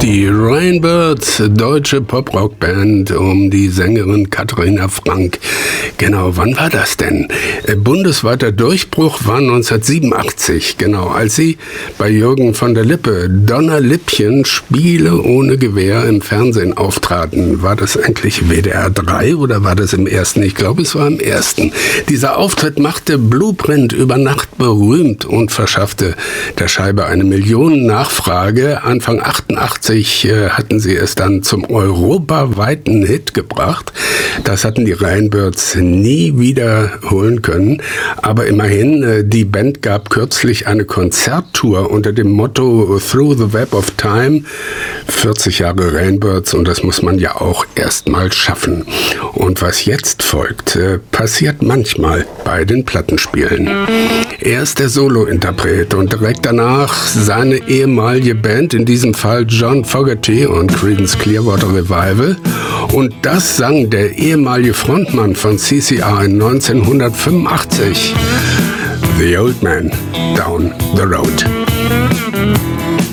Die Rainbirds, deutsche Pop-Rock-Band um die Sängerin Katharina Frank. Genau, wann war das denn? Bundesweiter Durchbruch war 1987, genau, als sie bei Jürgen von der Lippe Donnerlippchen Spiele ohne Gewehr im Fernsehen auftraten. War das eigentlich WDR 3 oder war das im ersten? Ich glaube, es war im ersten. Dieser Auftritt machte Blueprint über Nacht berühmt und verschaffte der Scheibe eine Millionen-Nachfrage. Anfang 88 hatten sie es dann zum europaweiten Hit gebracht. Das hatten die Rainbirds nie wiederholen können. Aber immerhin, die Band gab kürzlich eine Konzerttour unter dem Motto Through the Web of Time. 40 Jahre Rainbirds, und das muss man ja auch erstmal schaffen. Und was jetzt folgt, passiert manchmal bei den Plattenspielen. Er ist der Solo-Interpret und direkt danach seine ehemalige Band, in diesem Fall John Fogerty und Creedence Clearwater Revival. Und das sang der ehemalige Frontmann von CCR in 1985. The Old Man Down the Road.